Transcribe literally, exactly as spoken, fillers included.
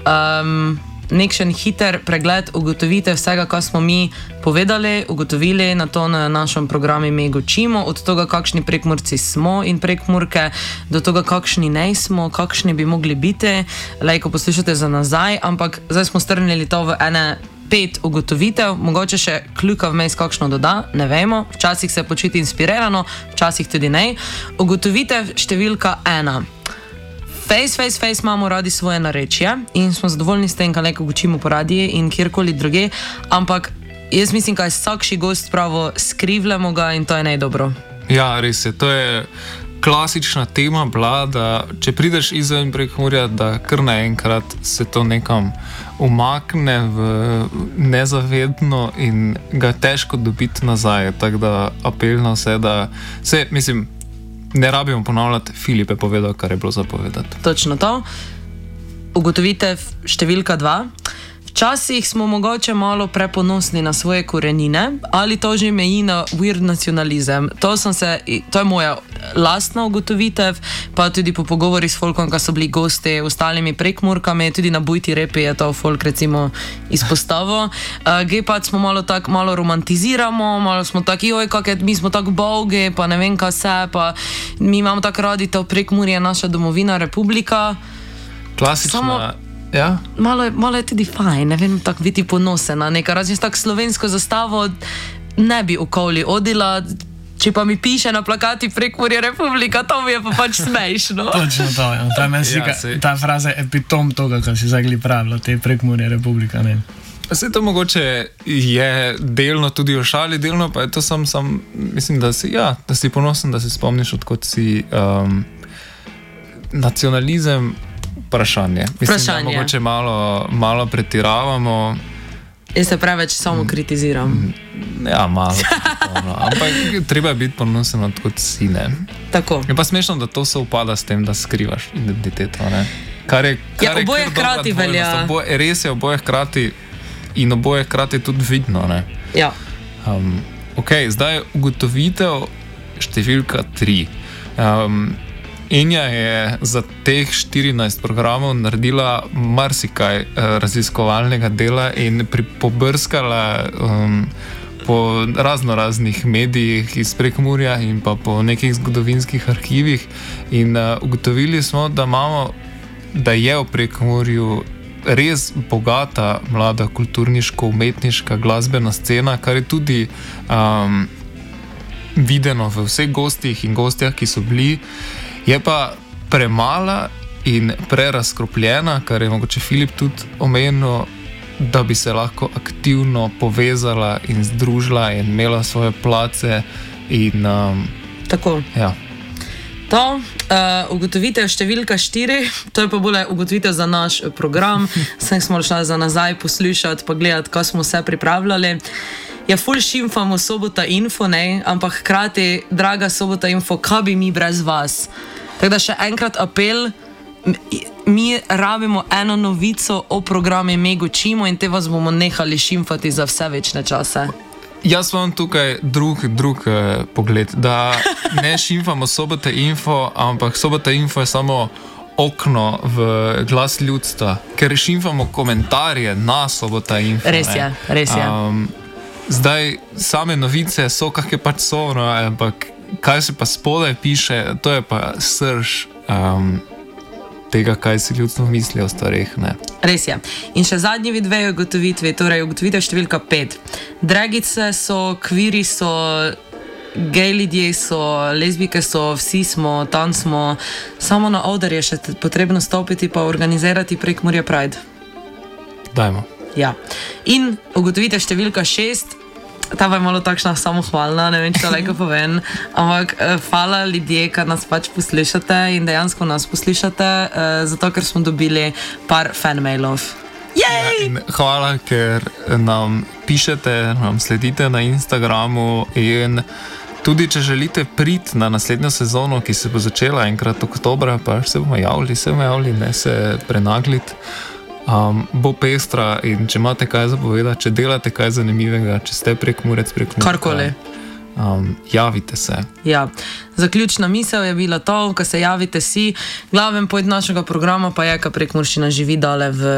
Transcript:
Um, nekšen hiter pregled ugotovite vsega, kar smo mi povedali, ugotovili na to na našem programu Me gočimo, od toga, kakšni prekmurci smo in prekmurke, do toga, kakšni ne smo, kakšni bi mogli biti, lejko poslušate za nazaj, ampak zdaj smo strnili to v ene pet ugotovitev, mogoče še kljuka vmes kakšno doda, ne vemo, včasih se počuti inspirirano, včasih tudi ne. Ugotovitev številka ena. Face, face, face imamo radi svoje narečje in smo zadovoljni s tem, kaj neko gočimo po radiji in kjerkoli druge, ampak jaz mislim, kaj vsakši gost pravo skrivljamo ga in to je najdobro. Ja, res je, to je klasična tema bila, da če prideš izven Prekmurja, da kar naenkrat se to nekam umakne v nezavedno in ga težko dobiti nazaj, tako da apel na vse, da se, mislim, ne rabimo ponavljati, Filip je povedal, kar je bilo zapovedati. Točno to. Ugotovitev številka dva. Včasih smo mogoče malo preponosni na svoje korenine, ali to že meji na weird nacionalizem. To, sem se, to je moja lastna ugotovitev, pa tudi po pogovori s folkom, ko so bili gosti, ostalimi prekmurkami, tudi na Bujti repi je to folk recimo izpostavil. Uh, Gepad smo malo tako, malo romantiziramo, malo smo tako, joj, kak je, mi smo tako bolgi, pa ne vem kaj se, pa mi imamo tako radi, to Prekmurje, naša domovina, republika. Klasična... Samo, ja? Malo je, malo je tudi fajn, ne vem, tako biti ponosen na nekaj. Različ tako slovensko zastavo ne bi okoli odila, če pa mi piše na plakati Prekmurje republika, to mi je pa pač smešno. Točno to, ja. Ta, ja, ta fraza je epitom toga, kar si zagli pravila, te Prekmurje republika, ne. Vse to mogoče je delno tudi v šali, delno pa je to sam, sam mislim, da si, ja, da si ponosen, da si spomniš, odkot si um, nacionalizem vprašanje. Mislim, vprašanje. Da mogoče malo, malo pretiravamo. Jaz se preveč samo kritiziram. Ja, malo. Ono, ampak treba je biti ponosen, odkot si, ne. Tako. Je pa smešno, da to se upada s tem, da skrivaš identiteto, ne. Kar je, kar ja, oboje hkrati velja. Oboje, res je, oboje hkrati in oboje hkrati tudi vidno, ne. Ja. Um, ok, zdaj ugotovitev številka tri. Um, Enja je za teh štirinajst programov naredila marsikaj uh, raziskovalnega dela in pobrskala um, po razno raznih medijih iz Prekmurja in pa po nekih zgodovinskih arhivih in uh, ugotovili smo, da imamo, da je v Prekmurju res bogata mlada kulturniško-umetniška glasbena scena, kar je tudi um, videno v vseh gostih in gostjah, ki so bili. Je pa premala in prerazkropljena, kar je mogoče Filip tudi omenil, da bi se lahko aktivno povezala in združila in imela svoje place in... Um, Tako. Ja. To, uh, ugotovitev številka štiri, to je pa bolj ugotovitev za naš program, sem smo šla za nazaj poslušati, pa gledati, kaj smo vse pripravljali. Ja, ful šimfamo Sobota Info, ne, ampak hkrati, draga Sobota Info, kaj bi mi brez vas? Tako da še enkrat apel, mi rabimo eno novico o programu Me gočimo in te vas bomo nehali šimfati za vse večne čase. Jaz imam tukaj drug, drug eh, pogled, da ne šimfamo Sobota Info, ampak Sobota Info je samo okno v glas ljudstva, ker šimfamo komentarje na Sobota Info. Res je, ne. res je. Um, Zdaj, same novice so, kakje pač so, no, ampak kaj se pa spodaj piše, to je pa srž um, tega, kaj si ljudstvo misli o stvareh, ne. Res je. In še zadnji dve ugotovitvi, torej ugotovitev številka pet. Dragice so, kviri so, gej ljudje so, lezbike so, vsi smo, tam smo, samo na oder je še potrebno stopiti pa organizirati Prekmurje Pride. Dajmo. Ja. In ugotovitev številka šest, ta pa je malo takšna samohvalna, ne vem, če to lejko povem, ampak hvala ljudje, kar nas pač poslušate in dejansko nas poslušate, zato ker smo dobili par fanmailov. Jej! Ja, hvala, ker nam pišete, nam sledite na Instagramu in tudi, če želite priti na naslednjo sezono, ki se bo začela enkrat oktobra, pa se bomo javili, se bomo javili, ne se prenagliti. Um, bo pestra in če imate kaj zapovedati, če delate kaj zanimivega, če ste Prekmurec, Prekmurka, karkoli, um, javite se. Ja. Zaključna misel je bila to, ko se javite si, glaven point našega programa pa je, ka Prekmurščina živi dale v